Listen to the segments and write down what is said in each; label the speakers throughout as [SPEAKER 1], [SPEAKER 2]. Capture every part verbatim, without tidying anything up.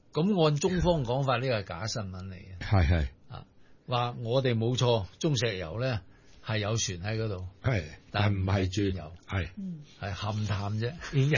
[SPEAKER 1] 咁按中方講法，呢個係假新聞嚟嘅。
[SPEAKER 2] 係係
[SPEAKER 1] 啊，話我哋冇錯，中石油咧係有船喺嗰度，
[SPEAKER 2] 係，但唔係轉
[SPEAKER 1] 油，
[SPEAKER 2] 係
[SPEAKER 1] 係勘探啫。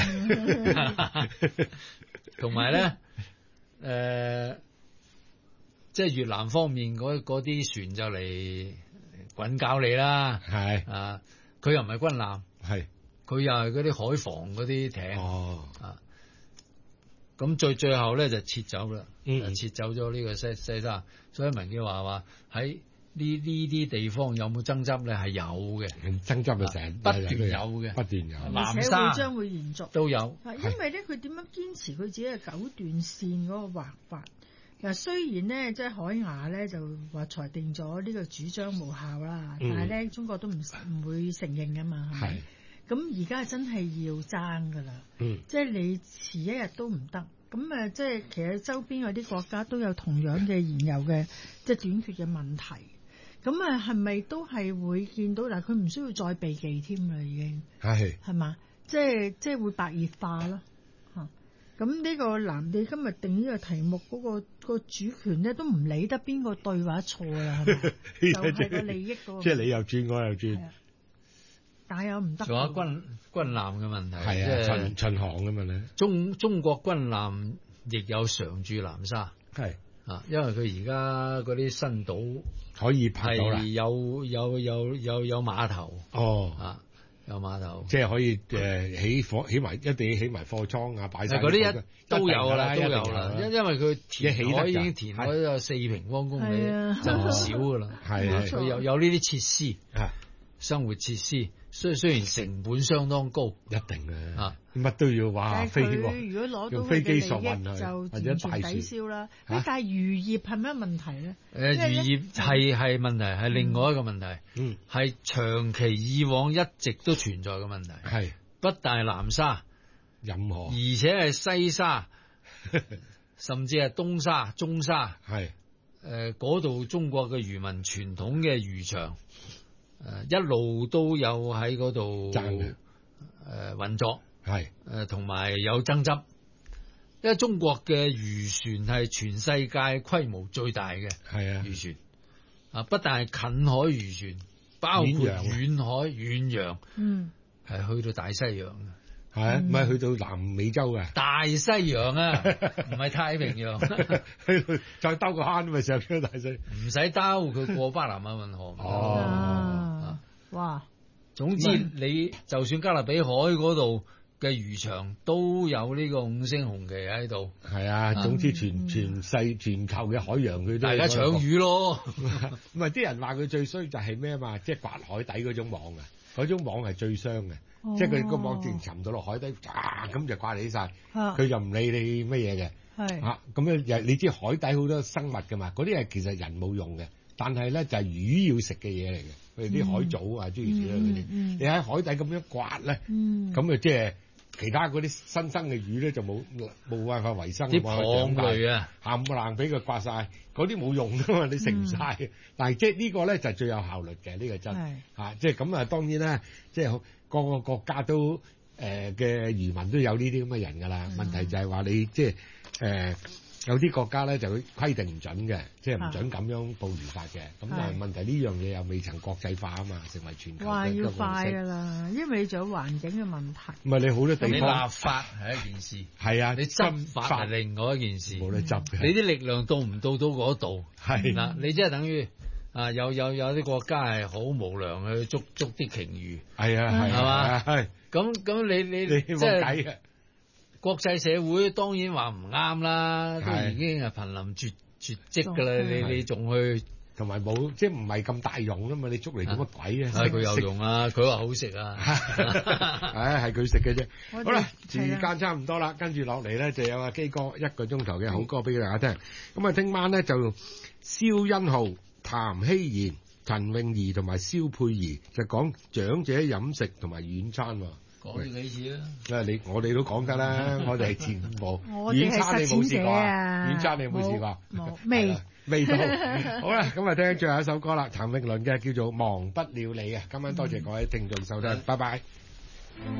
[SPEAKER 1] 同埋咧，誒、呃，即係越南方面嗰啲船就嚟滾搞你啦。
[SPEAKER 2] 係
[SPEAKER 1] 啊，佢又唔係軍艦，
[SPEAKER 2] 係
[SPEAKER 1] 佢又係嗰啲海防嗰啲艇。
[SPEAKER 2] 哦，
[SPEAKER 1] 啊。咁最最後咧就撤走啦，
[SPEAKER 2] 嗯，
[SPEAKER 1] 撤走咗呢個西西沙，所以文潔華話喺呢呢啲地方有冇爭執咧？係有嘅，
[SPEAKER 2] 爭執啊成日
[SPEAKER 1] 不斷有嘅，
[SPEAKER 2] 不斷有，
[SPEAKER 3] 而且會將會延續
[SPEAKER 1] 都有。
[SPEAKER 3] 因為咧佢點樣堅持佢自己嘅九段線嗰個劃法？嗱，雖然咧即係海牙咧就話裁定咗呢個主張無效啦，
[SPEAKER 2] 嗯、
[SPEAKER 3] 但係咧中國都唔唔會承認噶嘛，係咪？咁而家真係要爭噶啦，
[SPEAKER 2] 嗯，
[SPEAKER 3] 即係你遲一日都唔得。咁誒，即係其實周邊嗰啲國家都有同樣嘅燃油嘅即係短缺嘅問題。咁啊，係咪都係會見到？嗱，佢唔需要再避忌添啦，已經
[SPEAKER 2] 係
[SPEAKER 3] 係嘛？即係即係會白熱化咯嚇。咁呢個南地今日定呢個題目嗰、嗰個嗰個主權咧，都唔理得邊個對或者錯啦，係咪？就係個利益嗰個。
[SPEAKER 2] 即係你又轉，我又轉。
[SPEAKER 3] 但有唔得。
[SPEAKER 1] 仲有軍軍艦嘅問題，
[SPEAKER 2] 係啊，巡巡航嘅問題。
[SPEAKER 1] 中中國軍艦亦有常駐南沙，
[SPEAKER 2] 係
[SPEAKER 1] 啊，因為佢而家嗰啲新島
[SPEAKER 2] 可以泊到啦，
[SPEAKER 1] 係有有有有有碼頭。
[SPEAKER 2] 哦，
[SPEAKER 1] 啊，有碼頭，
[SPEAKER 2] 即係可以誒起貨起埋，一定起埋貨倉啊，擺晒
[SPEAKER 1] 嗰啲一都有啦，都有啦，因因為佢填海已經填海有四平方公里，就唔少噶啦，
[SPEAKER 2] 係係，
[SPEAKER 1] 佢有有呢啲設施，生活設施。雖雖然成本相當高，
[SPEAKER 2] 一定嘅
[SPEAKER 1] 啊，
[SPEAKER 2] 乜都要話飛喎。
[SPEAKER 3] 如果攞到
[SPEAKER 2] 用飛機索
[SPEAKER 3] 運
[SPEAKER 2] 運
[SPEAKER 3] 就完全抵消啦。但係漁業係咩問題咧？
[SPEAKER 1] 誒，漁業係係問題，係另外一個問題，
[SPEAKER 2] 嗯，
[SPEAKER 1] 係長期以往一直都存在嘅問題，
[SPEAKER 2] 係
[SPEAKER 1] 不但係南沙，
[SPEAKER 2] 任何，
[SPEAKER 1] 而且係西沙，甚至係東沙、中沙，
[SPEAKER 2] 係
[SPEAKER 1] 誒嗰度中國嘅漁民傳統嘅漁場。誒一路都有喺嗰度誒運作，
[SPEAKER 2] 係
[SPEAKER 1] 誒同埋有爭執，因為中國嘅漁船係全世界規模最大嘅，
[SPEAKER 2] 係啊
[SPEAKER 1] 漁船啊，不但係近海漁船，包括遠海遠洋，
[SPEAKER 3] 嗯，
[SPEAKER 1] 係去到大西洋嘅。
[SPEAKER 2] 係啊，唔係去到南美洲嘅
[SPEAKER 1] 大西洋啊，唔係太平洋，
[SPEAKER 2] 再兜個圈咪上咗大西，
[SPEAKER 1] 唔使兜，佢過巴拿馬運河。
[SPEAKER 3] 哦，哇！
[SPEAKER 1] 總之你就算加勒比海嗰度嘅漁場都有呢個五星紅旗喺度。
[SPEAKER 2] 係啊，總之全全世全球嘅海洋佢都
[SPEAKER 1] 大家搶魚咯。
[SPEAKER 2] 唔係啲人話佢最衰就係咩啊嘛，即係刮海底嗰種網啊，嗰種網係最傷嘅。哦、即係佢個網正沉到落海底，啊咁就掛起晒，佢就唔理你乜嘢嘅。係啊，咁樣你知海底好多生物噶嘛，嗰啲係其實人冇用嘅，但係咧就係、是、魚要食嘅嘢嚟嘅，譬如啲海藻啊諸如此類嗰啲。你喺海底咁樣刮咧，咁啊即係其他嗰啲新生嘅魚咧就冇冇辦法維生。
[SPEAKER 1] 啲蚌類啊，
[SPEAKER 2] 冚唪唥俾佢刮晒，嗰啲冇用噶嘛，你食唔晒嘅。但係即係呢個咧就係最有效率嘅，呢、呢個真係啊，即係咁啊，當然啦，即係。個個國家都誒嘅漁民都有呢啲咁嘅人㗎啦，問題就係話你即係誒有啲國家咧就會規定唔準嘅，即係唔準咁樣捕魚法嘅。咁但係問題呢樣嘢又未曾國際化啊嘛，成為全球嘅
[SPEAKER 3] 話要快㗎啦，因為你仲有環境嘅問題。
[SPEAKER 2] 唔係你好多地方，
[SPEAKER 1] 你立法係一件事，
[SPEAKER 2] 係啊，
[SPEAKER 1] 你執法係另外一件事，
[SPEAKER 2] 冇得執嘅。
[SPEAKER 1] 你啲力量到唔到到嗰度？
[SPEAKER 2] 係
[SPEAKER 1] 嗱，你即係等於。啊！有有有啲國家係好無良去捉捉啲鯨魚，
[SPEAKER 2] 係啊係
[SPEAKER 1] 係嘛？
[SPEAKER 2] 係
[SPEAKER 1] 咁咁你你
[SPEAKER 2] 你冇計嘅。
[SPEAKER 1] 國際社會當然話唔啱啦，都已經係瀕臨絕絕跡㗎啦。你你仲去
[SPEAKER 2] 同埋冇即係唔係咁大用啊嘛？你捉嚟做乜鬼啊？
[SPEAKER 1] 係佢有用啊！佢話好食啊！
[SPEAKER 2] 唉，係佢食嘅啫。好啦，時間差唔多啦，跟住落嚟咧就有阿基哥一個鐘頭嘅好歌俾大家聽。咁啊，聽晚咧就蕭欣浩、譚希賢、陳詠儀同埋蕭佩儀就講長者飲食同埋遠餐喎。
[SPEAKER 1] 講咗幾次啦？
[SPEAKER 2] 誒，你我哋都講得啦，我哋係前部。
[SPEAKER 3] 遠餐你冇試過啊？
[SPEAKER 2] 遠餐你有冇試過？
[SPEAKER 3] 冇未
[SPEAKER 2] 未到。好啦，咁啊聽最後一首歌啦，譚詠麟嘅叫做《忘不了你》啊。今晚多謝各位聽眾收聽，拜拜。